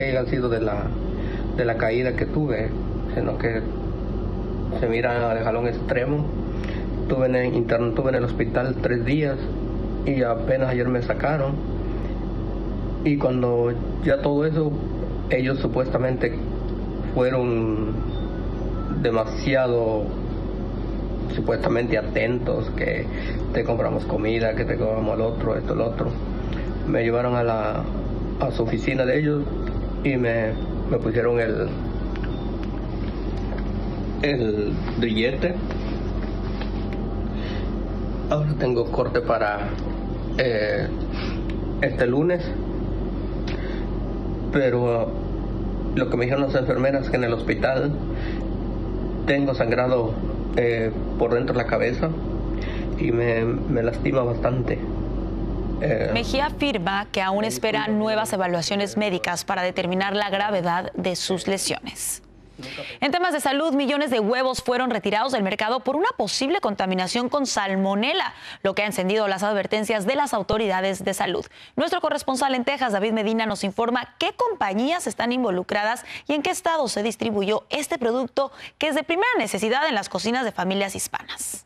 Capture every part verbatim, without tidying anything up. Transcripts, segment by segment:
hayan sido de la, de la caída que tuve, sino que se mira de jalón extremo. Estuve en el interno, estuve en el hospital tres días y apenas ayer me sacaron. Y cuando ya todo eso, ellos supuestamente fueron demasiado supuestamente atentos, que te compramos comida, que te compramos el otro, esto, el otro. Me llevaron a la a su oficina de ellos y me, me pusieron el el grillete. Ahora tengo corte para eh, este lunes, pero uh, lo que me dijeron las enfermeras es que en el hospital tengo sangrado eh, por dentro de la cabeza y me, me lastima bastante. Eh, Mejía afirma que aún espera nuevas evaluaciones médicas para determinar la gravedad de sus lesiones. En temas de salud, millones de huevos fueron retirados del mercado por una posible contaminación con salmonela, lo que ha encendido las advertencias de las autoridades de salud. Nuestro corresponsal en Texas, David Medina, nos informa qué compañías están involucradas y en qué estado se distribuyó este producto que es de primera necesidad en las cocinas de familias hispanas.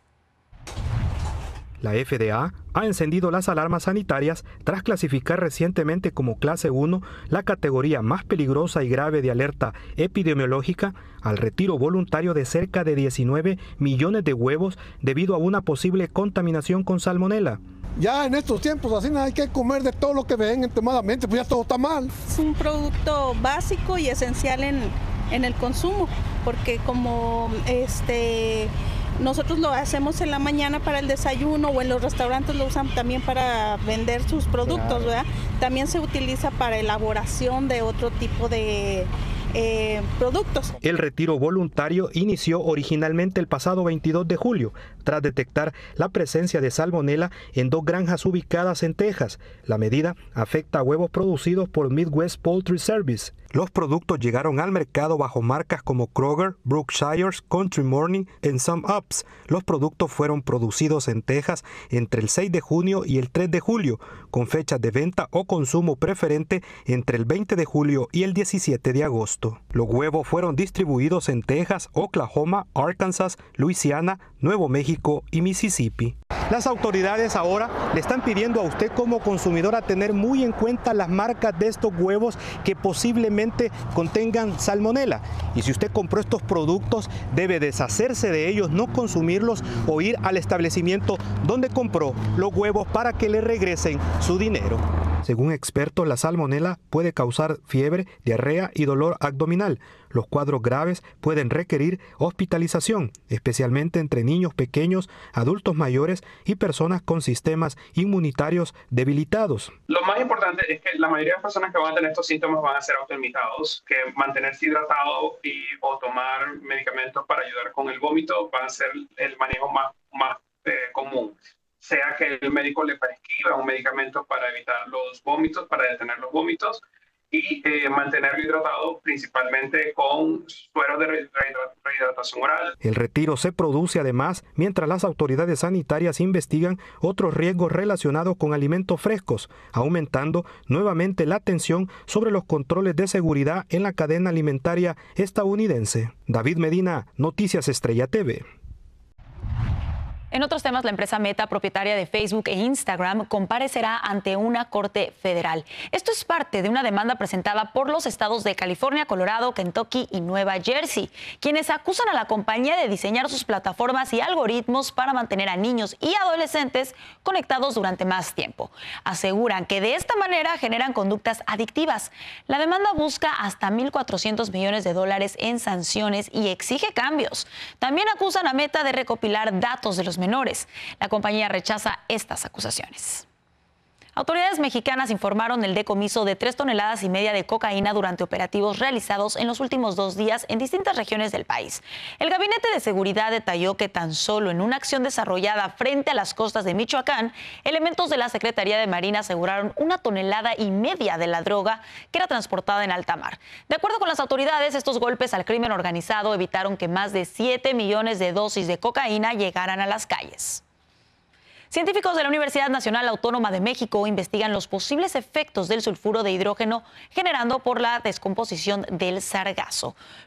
La F D A ha encendido las alarmas sanitarias tras clasificar recientemente como clase uno la categoría más peligrosa y grave de alerta epidemiológica al retiro voluntario de cerca de diecinueve millones de huevos debido a una posible contaminación con salmonela. Ya en estos tiempos así hay que comer de todo lo que ven entemadamente, pues ya todo está mal. Es un producto básico y esencial en, en el consumo, porque como este... nosotros lo hacemos en la mañana para el desayuno o en los restaurantes lo usan también para vender sus productos, ¿verdad? También se utiliza para elaboración de otro tipo de eh, productos. El retiro voluntario inició originalmente el pasado veintidós de julio, tras detectar la presencia de salmonela en dos granjas ubicadas en Texas. La medida afecta a huevos producidos por Midwest Poultry Service. Los productos llegaron al mercado bajo marcas como Kroger, Brookshire, Country Morning y Some Ups. Los productos fueron producidos en Texas entre el seis de junio y el tres de julio, con fechas de venta o consumo preferente entre el veinte de julio y el diecisiete de agosto. Los huevos fueron distribuidos en Texas, Oklahoma, Arkansas, Luisiana, Nuevo México y Mississippi. Las autoridades ahora le están pidiendo a usted como consumidor a tener muy en cuenta las marcas de estos huevos que posiblemente contengan salmonela. Y si usted compró estos productos, debe deshacerse de ellos, no consumirlos o ir al establecimiento donde compró los huevos para que le regresen su dinero. Según expertos, la salmonela puede causar fiebre, diarrea y dolor abdominal. Los cuadros graves pueden requerir hospitalización, especialmente entre niños pequeños, adultos mayores y personas con sistemas inmunitarios debilitados. Lo más importante es que la mayoría de las personas que van a tener estos síntomas van a ser autolimitados, que mantenerse hidratado y o tomar medicamentos para ayudar con el vómito van a ser el manejo más, más eh, común. Sea que el médico le prescriba un medicamento para evitar los vómitos, para detener los vómitos, y eh, mantenerlo hidratado principalmente con suero de rehidratación oral. El retiro se produce además mientras las autoridades sanitarias investigan otros riesgos relacionados con alimentos frescos, aumentando nuevamente la atención sobre los controles de seguridad en la cadena alimentaria estadounidense. David Medina, Noticias Estrella T V. En otros temas, la empresa Meta, propietaria de Facebook e Instagram, comparecerá ante una corte federal. Esto es parte de una demanda presentada por los estados de California, Colorado, Kentucky y Nueva Jersey, quienes acusan a la compañía de diseñar sus plataformas y algoritmos para mantener a niños y adolescentes conectados durante más tiempo. Aseguran que de esta manera generan conductas adictivas. La demanda busca hasta mil cuatrocientos millones de dólares en sanciones y exige cambios. También acusan a Meta de recopilar datos de los menores. La compañía rechaza estas acusaciones. Autoridades mexicanas informaron el decomiso de tres toneladas y media de cocaína durante operativos realizados en los últimos dos días en distintas regiones del país. El Gabinete de Seguridad detalló que tan solo en una acción desarrollada frente a las costas de Michoacán, elementos de la Secretaría de Marina aseguraron una tonelada y media de la droga que era transportada en alta mar. De acuerdo con las autoridades, estos golpes al crimen organizado evitaron que más de siete millones de dosis de cocaína llegaran a las calles. Científicos de la Universidad Nacional Autónoma de México investigan los posibles efectos del sulfuro de hidrógeno generando por la descomposición del sargazo.